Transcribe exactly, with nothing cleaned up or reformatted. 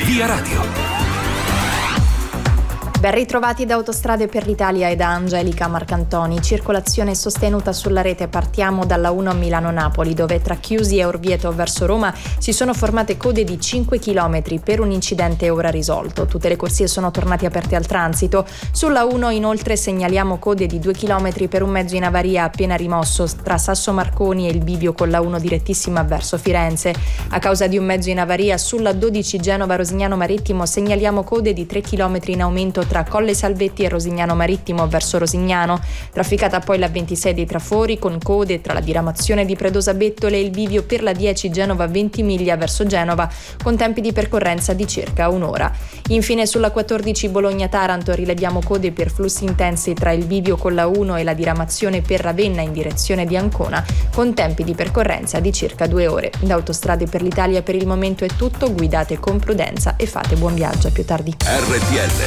Via Radio. Ben ritrovati da Autostrade per l'Italia e da Angelica Marcantoni. Circolazione sostenuta sulla rete. Partiamo dalla uno Milano-Napoli, dove tra Chiusi e Orvieto verso Roma si sono formate code di cinque chilometri per un incidente ora risolto. Tutte le corsie sono tornate aperte al transito. Sulla uno inoltre segnaliamo code di due chilometri per un mezzo in avaria appena rimosso tra Sasso Marconi e il bivio con la uno direttissima verso Firenze. A causa di un mezzo in avaria sulla dodici Genova-Rosignano Marittimo segnaliamo code di tre chilometri in aumento tra Colle Salvetti e Rosignano Marittimo verso Rosignano. Trafficata poi la ventisei dei Trafori con code tra la diramazione di Predosa Bettole e il bivio per la dieci Genova Ventimiglia verso Genova con tempi di percorrenza di circa un'ora. Infine sulla quattordici Bologna-Taranto rileviamo code per flussi intensi tra il bivio con la uno e la diramazione per Ravenna in direzione di Ancona con tempi di percorrenza di circa due ore. Da Autostrade per l'Italia per il momento è tutto, guidate con prudenza e fate buon viaggio. A più tardi. R T L